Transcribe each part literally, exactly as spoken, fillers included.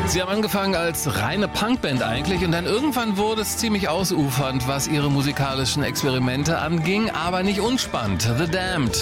Sie haben angefangen als reine Punkband eigentlich und dann irgendwann wurde es ziemlich ausufernd, was ihre musikalischen Experimente anging, aber nicht unspannend. The Damned.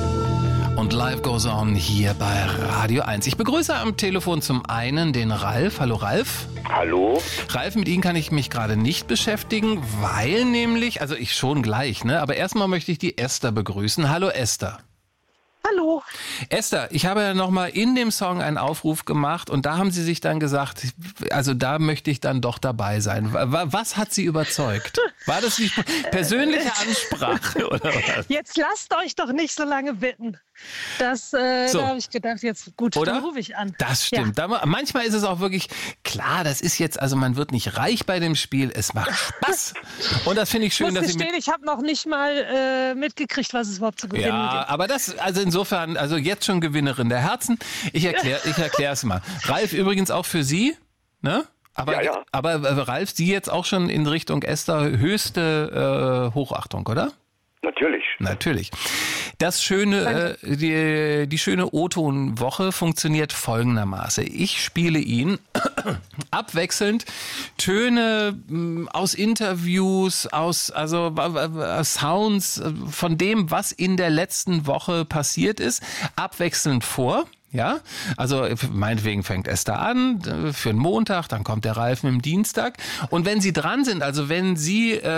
Und Life Goes On hier bei Radio eins. Ich begrüße am Telefon zum einen den Ralf. Hallo Ralf. Hallo. Ralf, mit Ihnen kann ich mich gerade nicht beschäftigen, weil nämlich, also ich schon gleich, ne? Aber erstmal möchte ich die Esther begrüßen. Hallo Esther. Hallo. Esther, ich habe ja nochmal in dem Song einen Aufruf gemacht und da haben Sie sich dann gesagt, also da möchte ich dann doch dabei sein. Was hat Sie überzeugt? War das die persönliche Ansprache oder was? Jetzt lasst euch doch nicht so lange bitten. Das, äh, So. Da habe ich gedacht, jetzt gut, Oder? dann rufe ich an. Das stimmt. Da, manchmal ist es auch wirklich klar, das ist jetzt, also man wird nicht reich bei dem Spiel, es macht Spaß. Und das finde ich Ich schön, muss dass Sie mit gestehen, ich habe noch nicht mal äh, mitgekriegt, was es überhaupt zu gewinnen Ja, gibt. aber das, also insofern, also jetzt schon Gewinnerin der Herzen. Ich erkläre ich erkläre es mal. Ralf, übrigens auch für Sie, ne? Aber, Ja, ja. aber äh, Ralf, Sie jetzt auch schon in Richtung Esther höchste äh, Hochachtung, oder? Natürlich. Natürlich. Das schöne, äh, die, die schöne O-Ton-Woche funktioniert folgendermaßen. Ich spiele Ihnen abwechselnd Töne mh, aus Interviews, aus also äh, Sounds äh, von dem, was in der letzten Woche passiert ist, abwechselnd vor. Ja, also meinetwegen fängt Esther an äh, für den Montag, dann kommt der Ralf mit dem Dienstag. Und wenn Sie dran sind, also wenn Sie äh,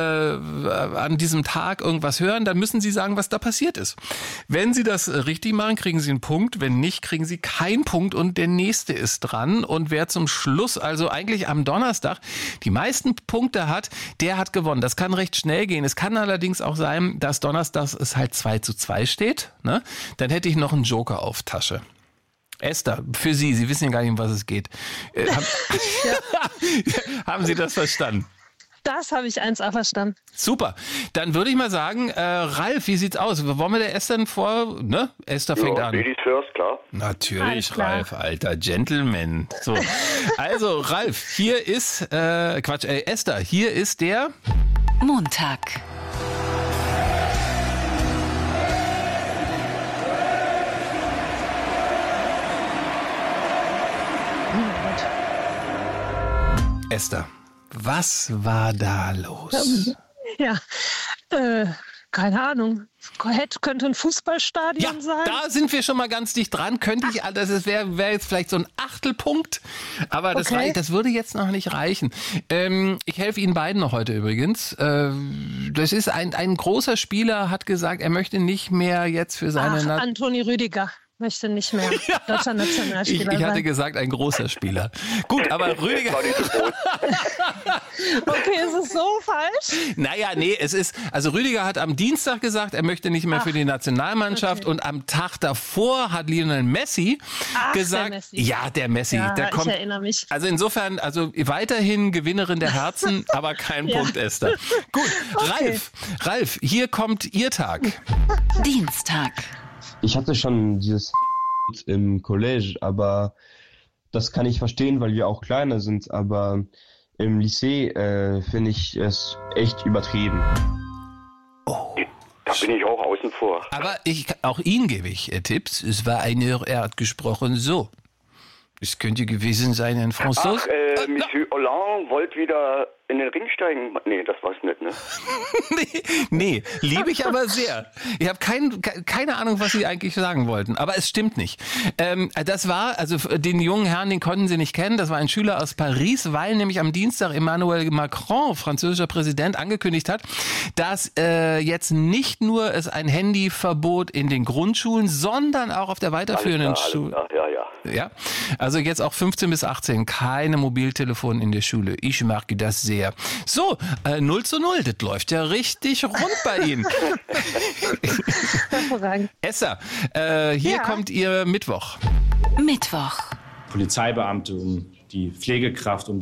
an diesem Tag irgendwas hören, dann müssen Sie sagen, was da passiert ist. Wenn Sie das richtig machen, kriegen Sie einen Punkt. Wenn nicht, kriegen Sie keinen Punkt und der Nächste ist dran. Und wer zum Schluss, also eigentlich am Donnerstag, die meisten Punkte hat, der hat gewonnen. Das kann recht schnell gehen. Es kann allerdings auch sein, dass donnerstags es halt zwei zu zwei steht. Ne? Dann hätte ich noch einen Joker auf Tasche. Esther, für Sie, Sie wissen ja gar nicht, um was es geht. Äh, haben, haben Sie das verstanden? Das habe ich eins A verstanden. Super. Dann würde ich mal sagen, äh, Ralf, wie sieht's aus? Wollen wir der Esther denn vor, ne? Esther fängt Ja, an. Ladies first, klar. Natürlich, Alles klar. Ralf, alter Gentleman. So, also Ralf, hier ist, äh, Quatsch, äh, Esther, hier ist der Montag. Esther. Was war da los? Ja, äh, keine Ahnung. Hätte, könnte ein Fußballstadion Ja, sein. da sind wir schon mal ganz dicht dran. Könnte ich, das wäre wär jetzt vielleicht so ein Achtelpunkt, aber das, Okay. rei- das würde jetzt noch nicht reichen. Ähm, ich helfe Ihnen beiden noch heute übrigens. Äh, das ist ein, ein großer Spieler, hat gesagt, er möchte nicht mehr jetzt für seine... Ach, Na- Antoni Rüdiger möchte nicht mehr deutscher ich, Nationalspieler ich hatte sein. gesagt, ein großer Spieler. Gut, aber Rüdiger... War nicht so groß. Okay, ist es so falsch? Naja, nee, es ist, also Rüdiger hat am Dienstag gesagt, er möchte nicht mehr Ach, für die Nationalmannschaft okay. und am Tag davor hat Lionel Messi Ach, gesagt, der Messi. ja, der Messi, Ja, der ich kommt. erinnere mich. Also insofern, also weiterhin Gewinnerin der Herzen, aber kein Ja. Punkt, Esther. Gut, Okay. Ralf, Ralf, hier kommt Ihr Tag. Dienstag. Ich hatte schon dieses im College, aber das kann ich verstehen, weil wir auch kleiner sind, aber im Lycée äh, finde ich es echt übertrieben. Da bin ich auch außen vor. Aber ich, auch Ihnen gebe ich äh, Tipps. Es war eine, er hat gesprochen so. Es könnte gewesen sein ein Franzose. Ach, äh, Monsieur Hollande wollte wieder in den Ring steigen. Nee, das war's nicht, ne? nee, nee, liebe ich aber sehr. Ich habe kein, ke- keine Ahnung, was Sie eigentlich sagen wollten, aber es stimmt nicht. Ähm, das war, also den jungen Herrn, den konnten Sie nicht kennen, das war ein Schüler aus Paris, weil nämlich am Dienstag Emmanuel Macron, französischer Präsident, angekündigt hat, dass äh, jetzt nicht nur es ein Handyverbot in den Grundschulen, sondern auch auf der weiterführenden Alles klar, Schule. alles klar, ja, ja. Ja, also jetzt auch fünfzehn bis achtzehn, keine Mobiltelefon in der Schule. Ich mag das sehr. So, äh, null zu null, das läuft ja richtig rund bei Ihnen. Hervorragend. Esther, äh, hier Ja. kommt Ihr Mittwoch. Mittwoch. Polizeibeamte, um die Pflegekraft, um die